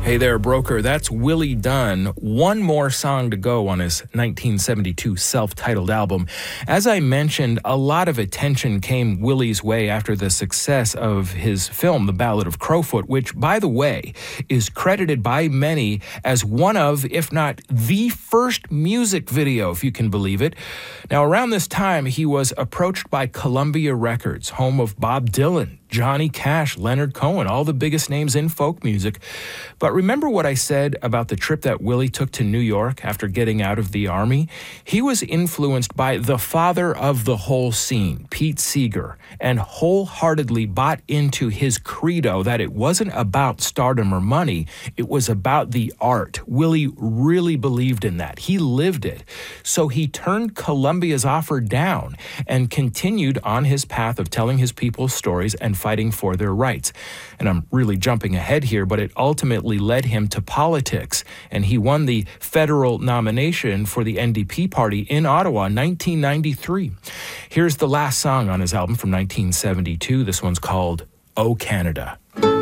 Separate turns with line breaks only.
Hey there, broker. That's Willie Dunn. One more song to go on his 1972 self-titled album. As I mentioned, a lot of attention came Willie's way after the success of his film, The Ballad of Crowfoot, which, by the way, is credited by many as one of, if not the first music video, if you can believe it. Now, around this time, he was approached by Columbia Records, home of Bob Dylan, Johnny Cash, Leonard Cohen, all the biggest names in folk music. But remember what I said about the trip that Willie took to New York after getting out of the Army? He was influenced by the father of the whole scene, Pete Seeger, and wholeheartedly bought into his credo that it wasn't about stardom or money, it was about the art. Willie really believed in that. He lived it. So he turned Columbia's offer down and continued on his path of telling his people stories and fighting for their rights. And I'm really jumping ahead here, but it ultimately led him to politics, and he won the federal nomination for the NDP party in Ottawa in 1993. Here's the last song on his album from 1972. This one's called "O Canada."